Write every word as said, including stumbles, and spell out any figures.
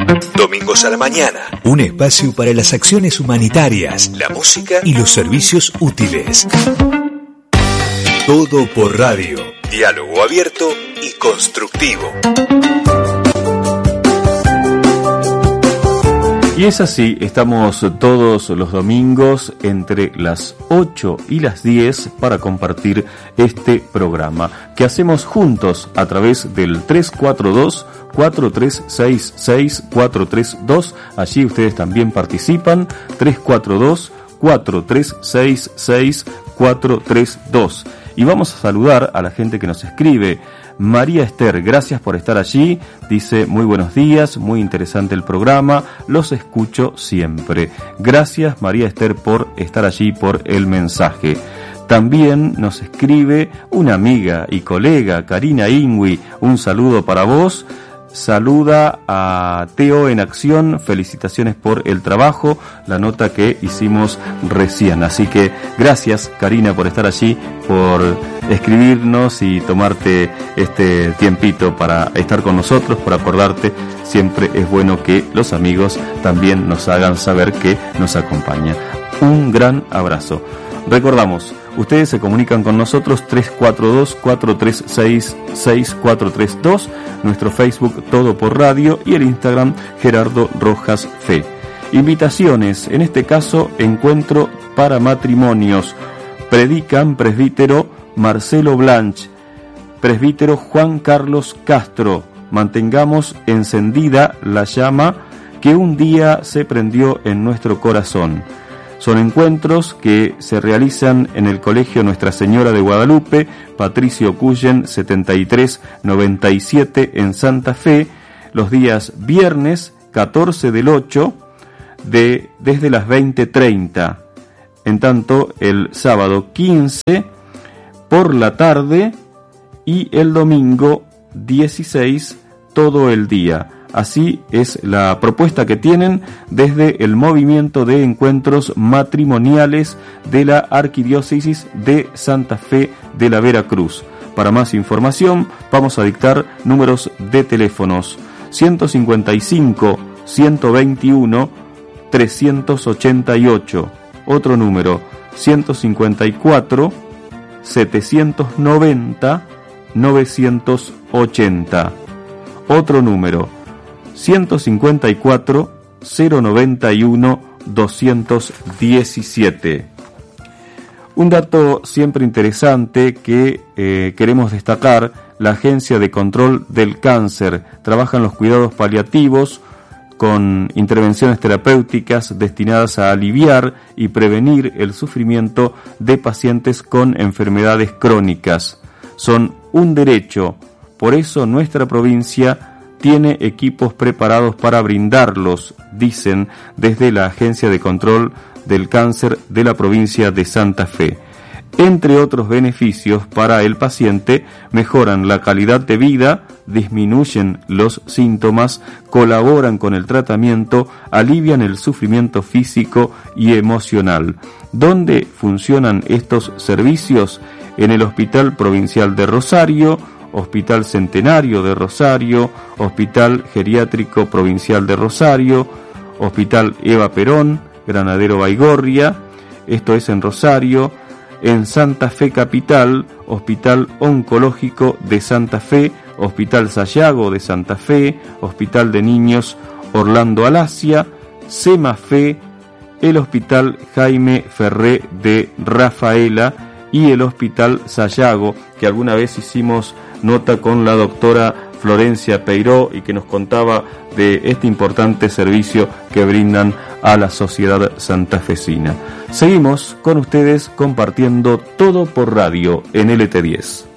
Domingos a la mañana, un espacio para las acciones humanitarias, la música y los servicios útiles. Todo por radio. Diálogo abierto y constructivo. Y es así, estamos todos los domingos entre las ocho y las diez para compartir este programa que hacemos juntos a través del tres cuatro dos, cuatro tres seis seis, cuatro tres dos. Allí ustedes también participan, tres cuatro dos, cuatro tres seis seis, cuatro tres dos. Y vamos a saludar a la gente que nos escribe. María Esther, gracias por estar allí. Dice, muy buenos días, muy interesante el programa, los escucho siempre. Gracias María Esther por estar allí, por el mensaje. También nos escribe una amiga y colega, Karina Ingui, un saludo para vos. Saluda a Teo en Acción, felicitaciones por el trabajo, la nota que hicimos recién. Así que gracias Karina por estar allí, por escribirnos y tomarte este tiempito para estar con nosotros, por acordarte. Siempre es bueno que los amigos también nos hagan saber que nos acompañan. Un gran abrazo. Recordamos, ustedes se comunican con nosotros tres cuatro dos, cuatro tres seis seis, cuatro tres dos, nuestro Facebook Todo por Radio y el Instagram Gerardo Rojas Fe. Invitaciones, en este caso encuentro para matrimonios. Predican presbítero Marcelo Blanch, presbítero Juan Carlos Castro. Mantengamos encendida la llama que un día se prendió en nuestro corazón. Son encuentros que se realizan en el Colegio Nuestra Señora de Guadalupe, Patricio Cuyen setenta y tres noventa y siete en Santa Fe, los días viernes catorce del ocho de, desde las veinte treinta. En tanto, el sábado quince por la tarde y el domingo dieciséis todo el día. Así es la propuesta que tienen desde el Movimiento de Encuentros Matrimoniales de la Arquidiócesis de Santa Fe de la Veracruz. Para más información vamos a dictar números de teléfonos ciento cincuenta y cinco, ciento veintiuno, trescientos ochenta y ocho. Otro número ciento cincuenta y cuatro, setecientos noventa, novecientos ochenta. Otro número ciento cincuenta y cuatro, cero noventa y uno, doscientos diecisiete. Un dato siempre interesante que eh, queremos destacar: la Agencia de Control del Cáncer trabaja en los cuidados paliativos con intervenciones terapéuticas destinadas a aliviar y prevenir el sufrimiento de pacientes con enfermedades crónicas. Son un derecho, por eso nuestra provincia tiene equipos preparados para brindarlos, dicen desde la Agencia de Control del Cáncer de la provincia de Santa Fe. Entre otros beneficios para el paciente, mejoran la calidad de vida, disminuyen los síntomas, colaboran con el tratamiento, alivian el sufrimiento físico y emocional. ¿Dónde funcionan estos servicios? En el Hospital Provincial de Rosario, Hospital Centenario de Rosario, Hospital Geriátrico Provincial de Rosario, Hospital Eva Perón, Granadero Baigorria, esto es en Rosario. En Santa Fe Capital, Hospital Oncológico de Santa Fe, Hospital Sayago de Santa Fe, Hospital de Niños Orlando Alasia, Semafe, el Hospital Jaime Ferré de Rafaela y el Hospital Sayago, que alguna vez hicimos nota con la doctora Florencia Peiró y que nos contaba de este importante servicio que brindan a la sociedad santafesina. Seguimos con ustedes compartiendo Todo por Radio en L T diez.